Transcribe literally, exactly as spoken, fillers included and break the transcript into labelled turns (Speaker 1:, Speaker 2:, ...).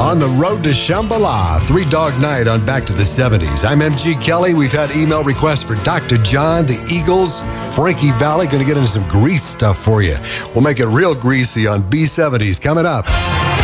Speaker 1: On the road to Shambhala, Three Dog Night on Back to the seventies. I'm M G Kelly. We've had email requests for Doctor John, the Eagles, Frankie Valli. Going to get into some Grease stuff for you. We'll make it real greasy on B seventies coming up.